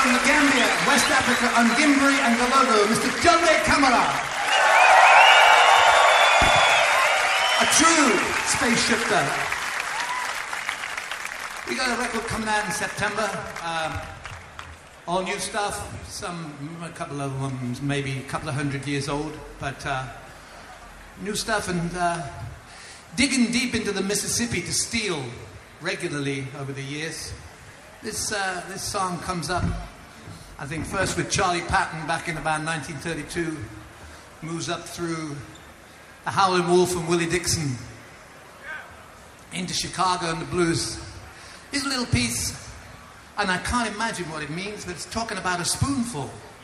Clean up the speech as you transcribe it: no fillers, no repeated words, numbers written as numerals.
from the Gambia, West Africa, Ungimbri and Galogo, Mr. Jole Kamara. A true space shifter. We got a record coming out in September. All new stuff. A couple of them, maybe a couple of 100 years old, but new stuff, and digging deep into the Mississippi to steal regularly over the years. This song comes up, I think, first with Charlie Patton back in about 1932, moves up through the Howlin' Wolf and Willie Dixon into Chicago and the blues. Here's a little piece, and I can't imagine what it means, but it's talking about a spoonful.